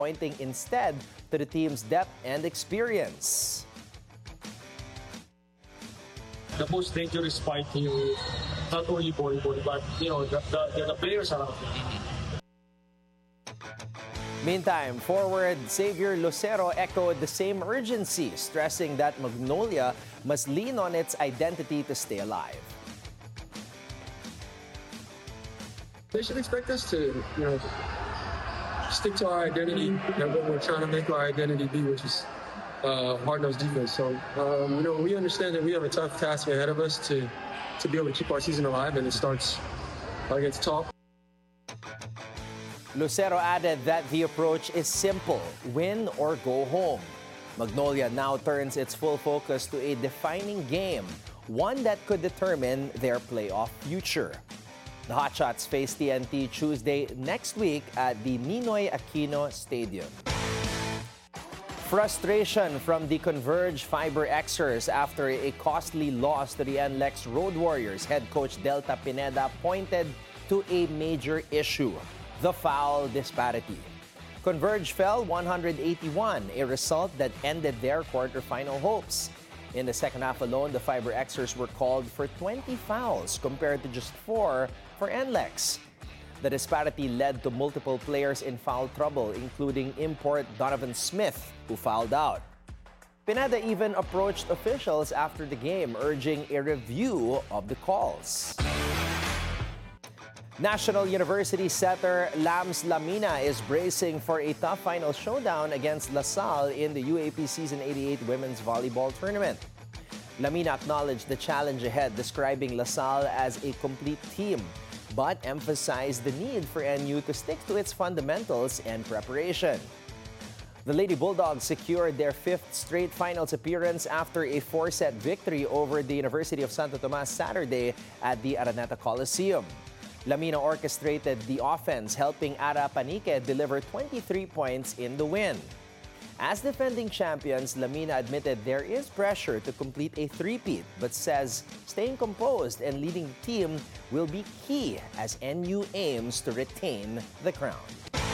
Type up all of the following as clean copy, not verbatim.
pointing instead to the team's depth and experience. The most dangerous fight here is not only volleyball, but the players around. Meantime, forward Xavier Lucero echoed the same urgency, stressing that Magnolia must lean on its identity to stay alive. They should expect us to, stick to our identity and what we're trying to make our identity be, which is hard-nosed defense. So, we understand that we have a tough task ahead of us to be able to keep our season alive, and it starts against top. Lucero added that the approach is simple: win or go home. Magnolia now turns its full focus to a defining game, one that could determine their playoff future. The Hotshots face TNT Tuesday next week at the Ninoy Aquino Stadium. Frustration from the Converge Fiber Xers after a costly loss to the NLEX Road Warriors. Head coach Delta Pineda pointed to a major issue: the foul disparity. Converge fell 181, a result that ended their quarterfinal hopes. In the second half alone, the Fiber Xers were called for 20 fouls compared to just 4 for NLEX. The disparity led to multiple players in foul trouble, including import Donovan Smith, who fouled out. Pineda even approached officials after the game, urging a review of the calls. National University setter Lams Lamina is bracing for a tough final showdown against LaSalle in the UAP Season 88 Women's Volleyball Tournament. Lamina acknowledged the challenge ahead, describing LaSalle as a complete team, but emphasized the need for NU to stick to its fundamentals and preparation. The Lady Bulldogs secured their 5th straight finals appearance after a 4-set victory over the University of Santo Tomas Saturday at the Araneta Coliseum. Lamina orchestrated the offense, helping Ara Panique deliver 23 points in the win. As defending champions, Lamina admitted there is pressure to complete a three-peat, but says staying composed and leading the team will be key as NU aims to retain the crown.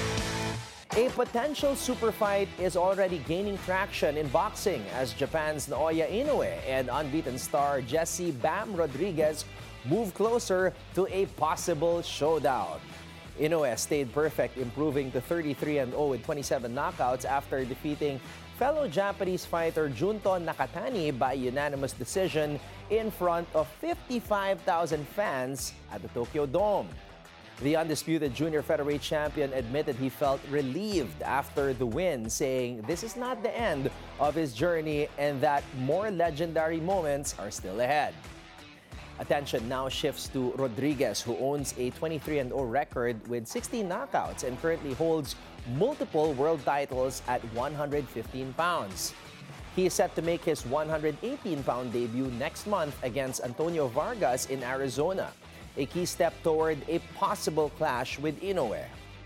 A potential super fight is already gaining traction in boxing as Japan's Naoya Inoue and unbeaten star Jesse Bam Rodriguez move closer to a possible showdown. Inoue stayed perfect, improving to 33-0 with 27 knockouts after defeating fellow Japanese fighter Junto Nakatani by unanimous decision in front of 55,000 fans at the Tokyo Dome. The undisputed junior featherweight champion admitted he felt relieved after the win, saying this is not the end of his journey and that more legendary moments are still ahead. Attention now shifts to Rodriguez, who owns a 23-0 record with 16 knockouts and currently holds multiple world titles at 115 pounds. He is set to make his 118-pound debut next month against Antonio Vargas in Arizona, a key step toward a possible clash with Inoue.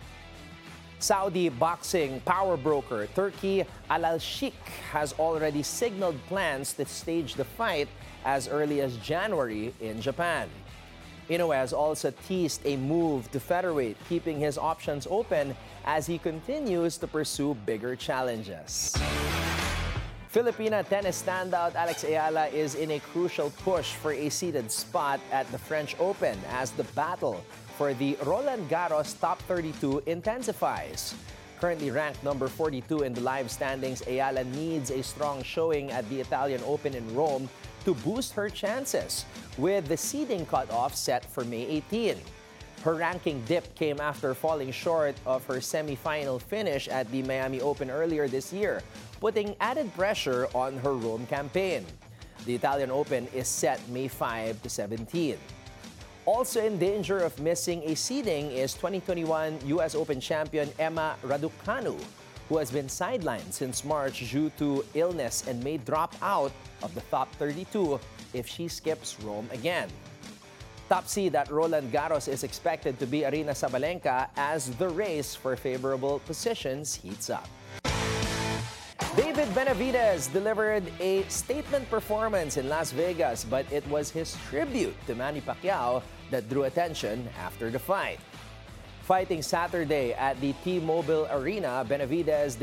Saudi boxing power broker Turki Al-Sheikh has already signaled plans to stage the fight as early as January in Japan. Inoue has also teased a move to featherweight, keeping his options open as he continues to pursue bigger challenges. Filipina tennis standout Alex Ayala is in a crucial push for a seeded spot at the French Open as the battle for the Roland Garros Top 32 intensifies. Currently ranked number 42 in the live standings, Ayala needs a strong showing at the Italian Open in Rome to boost her chances, with the seeding cutoff set for May 18. Her ranking dip came after falling short of her semifinal finish at the Miami Open earlier this year, putting added pressure on her Rome campaign. The Italian Open is set May 5 to 17. Also in danger of missing a seeding is 2021 U.S. Open champion Emma Raducanu, who has been sidelined since March due to illness and may drop out of the top 32 if she skips Rome again. Top seed at Roland Garros is expected to be Aryna Sabalenka as the race for favorable positions heats up. David Benavidez delivered a statement performance in Las Vegas, but it was his tribute to Manny Pacquiao that drew attention after the fight. Fighting Saturday at the T-Mobile Arena, Benavidez